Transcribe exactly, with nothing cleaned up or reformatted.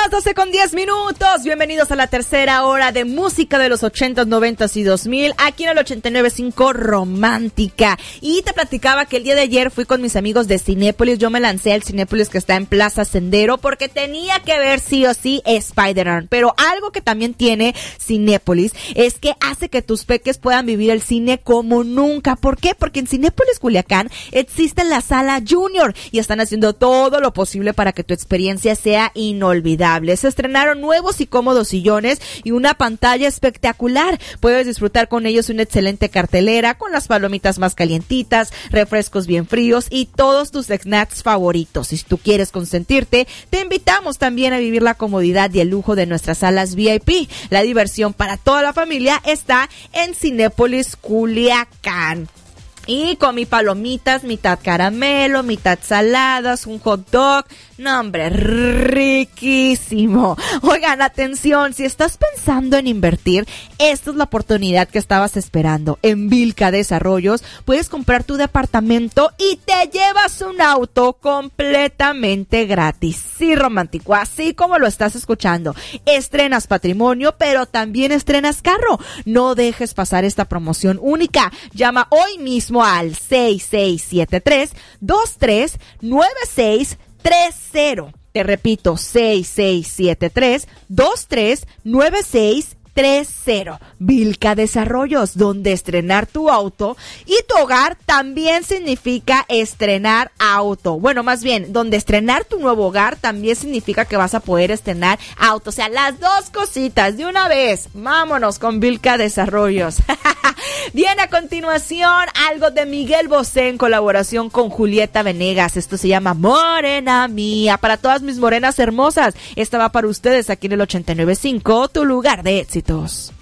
las doce con diez minutos. Bienvenidos a la tercera hora de música de los ochentas, noventas y dos mil, aquí en el ochenta y nueve punto cinco Romántica. Y te platicaba que el día de ayer fui con mis amigos de Cinépolis. Yo me lancé al Cinépolis que está en Plaza Sendero porque tenía que ver sí o sí Spider-Man. Pero algo que también tiene Cinépolis es que hace que tus peques puedan vivir el cine como nunca. ¿Por qué? Porque en Cinépolis Culiacán existe la sala Junior y están haciendo todo lo posible para que tu experiencia sea inolvidable. Se estrenaron nuevos y cómodos sillones y una pantalla espectacular. Puedes disfrutar con ellos una excelente cartelera con las palomitas más calientitas, refrescos bien fríos y todos tus snacks favoritos. Y si tú quieres consentirte, te invitamos también a vivir la comodidad y el lujo de nuestras salas V I P. La diversión para toda la familia está en Cinépolis Culiacán. Y comí palomitas, mitad caramelo, mitad saladas, un hot dog. No, hombre, riquísimo. Oigan, atención, si estás pensando en invertir, esta es la oportunidad que estabas esperando. En Vilca Desarrollos puedes comprar tu departamento y te llevas un auto completamente gratis. Sí, romántico, así como lo estás escuchando. Estrenas patrimonio, pero también estrenas carro. No dejes pasar esta promoción única. Llama hoy mismo al seis seis siete tres, dos tres nueve seis tres cero. Te repito, seis seis siete tres, dos tres nueve seis tres cero. Vilca Desarrollos, donde estrenar tu auto y tu hogar también significa estrenar auto. Bueno, más bien, donde estrenar tu nuevo hogar también significa que vas a poder estrenar auto. O sea, las dos cositas de una vez. Vámonos con Vilca Desarrollos. Bien, a continuación, algo de Miguel Bosé en colaboración con Julieta Venegas. Esto se llama Morena Mía. Para todas mis morenas hermosas, esta va para ustedes aquí en el ochenta y nueve punto cinco, tu lugar de éxitos.